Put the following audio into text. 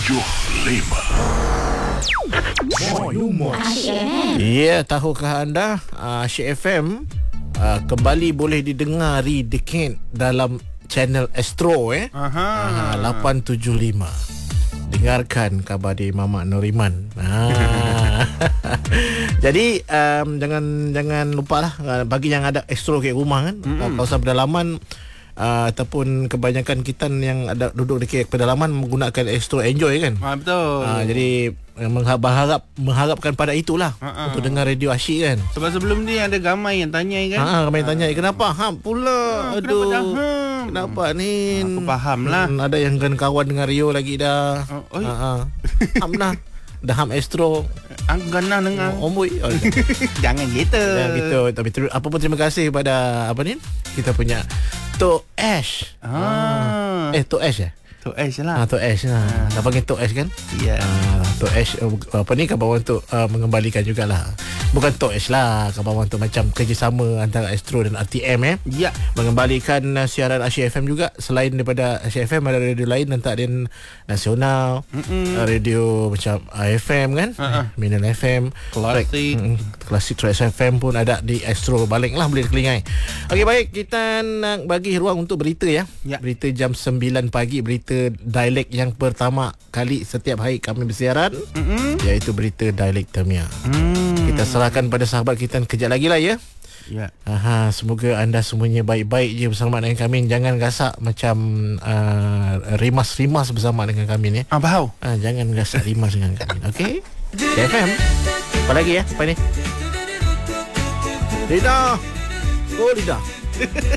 Ya, tahukah anda Asyik FM kembali boleh didengar redecade dalam channel Astro 875. Dengarkan khabar di Mamak Noriman. Jadi jangan lupalah bagi yang ada Astro kat rumah kan, kawasan pedalaman ataupun kebanyakan kita yang ada duduk di pedalaman menggunakan Astro Enjoy kan. Betul. Jadi mengharapkan pada itulah untuk dengar radio asyik kan. Sebab sebelum ni ada ramai yang tanya kan. Ramai tanya kenapa pula. Aduh. Kenapa ni? Aku faham lah. Ada yang kan kawan dengan Rio lagi dah. Ham dah. Dah ham Astro. Angganah dengar. Boy. Jangan gitu. Jangan gitu. Tapi apa pun terima kasih kepada kita punya Tok Ash. Tok Ash Tok Ash lah. Tok Ash lah. Dah panggil Tok Ash kan? Ya. Tok Ash kawan untuk mengembalikan jugalah. Bukan Tok Ash lah, kawan untuk macam kerjasama antara Astro dan RTM Ya. Mengembalikan siaran Asyik FM juga. Selain daripada Asyik FM ada radio lain antara dan nasional, radio macam AFM kan, Minal FM, Klasik Trax FM pun ada di Astro. Baliklah boleh kelingai. Okey, baik, kita nak bagi ruang untuk berita ya. Berita jam 9 pagi, berita dialek yang pertama kali setiap hari kami bersiaran, iaitu berita dialek Tamia. Kita serahkan pada sahabat kita kejap lagi lah ya. Ya. Semoga anda semuanya baik-baik je bersama dengan kami. Jangan gasak macam rimas-rimas bersama dengan kami ni. Bau. Jangan gasak rimas dengan kami. Okey? FM. Apa lagi ya? Apa ni? Lidah. Oh, lidah.